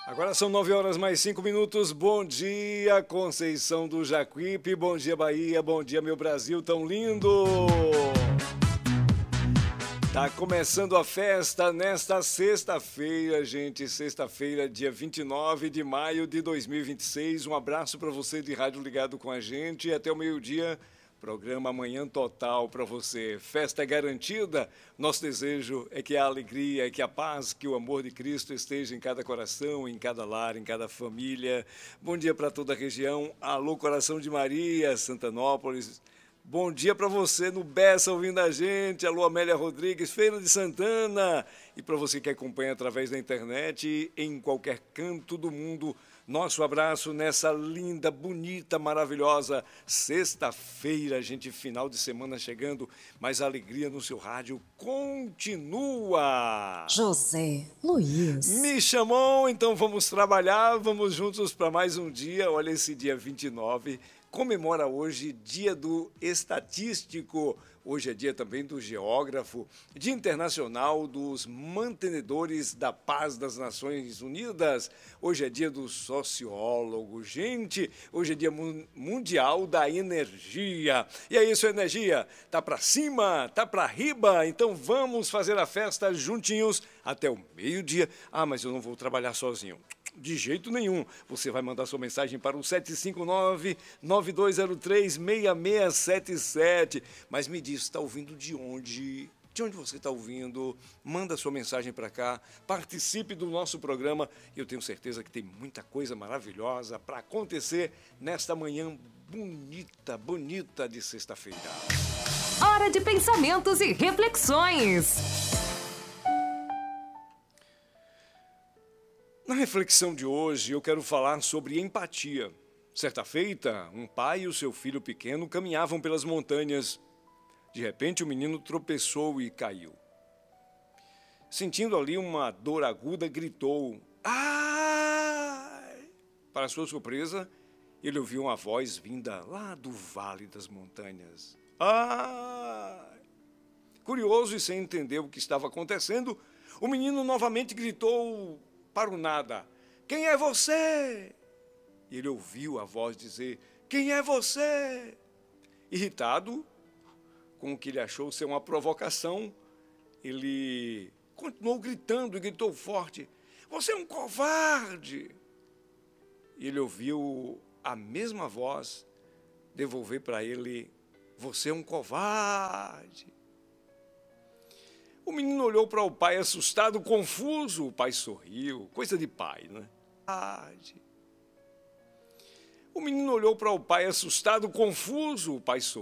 Agora são 9h mais 5 minutos. Bom dia, Conceição do Jacuípe. Bom dia, Bahia. Bom dia, meu Brasil tão lindo. Tá começando a festa nesta sexta-feira, gente. Sexta-feira, dia 29 de maio de 2026. Um abraço para você de rádio ligado com a gente. Até o meio-dia. Programa Manhã Total para você. Festa é garantida. Nosso desejo é que a alegria, que a paz, que o amor de Cristo esteja em cada coração, em cada lar, em cada família. Bom dia para toda a região. Alô, Coração de Maria, Santanópolis. Bom dia para você no Bessa ouvindo a gente. Alô, Amélia Rodrigues, Feira de Santana. E para você que acompanha através da internet, em qualquer canto do mundo, nosso abraço nessa linda, bonita, maravilhosa sexta-feira, gente, final de semana chegando, mas a alegria no seu rádio continua. José Luiz. Me chamou, então vamos trabalhar, vamos juntos para mais um dia. Olha, esse dia 29 comemora hoje Dia do Estatístico. Hoje é dia também do geógrafo, Dia Internacional dos Mantenedores da Paz das Nações Unidas. Hoje é dia do sociólogo. Gente, hoje é dia mundial da energia. E é isso, energia. Tá para cima, tá para riba. Então vamos fazer a festa juntinhos até o meio-dia. Ah, mas eu não vou trabalhar sozinho. De jeito nenhum. Você vai mandar sua mensagem para o 759-9203-6677. Mas me diz, está ouvindo de onde? De onde você está ouvindo? Manda sua mensagem para cá. Participe do nosso programa. E eu tenho certeza que tem muita coisa maravilhosa para acontecer nesta manhã bonita, bonita de sexta-feira. Hora de pensamentos e reflexões. Na reflexão de hoje, eu quero falar sobre empatia. Certa feita, um pai e o seu filho pequeno caminhavam pelas montanhas. De repente, o menino tropeçou e caiu. Sentindo ali uma dor aguda, gritou: "Ai!" Para sua surpresa, ele ouviu uma voz vinda lá do vale das montanhas. "Ai!" Curioso e sem entender o que estava acontecendo, o menino novamente gritou para o nada: "Quem é você?" E ele ouviu a voz dizer: "Quem é você?" Irritado com o que ele achou ser uma provocação, ele continuou gritando e gritou forte: "Você é um covarde!" E ele ouviu a mesma voz devolver para ele: "Você é um covarde!" O menino olhou para o pai assustado, confuso. O pai sorriu, coisa de pai, né? O menino olhou para o pai assustado, confuso. O pai sorriu.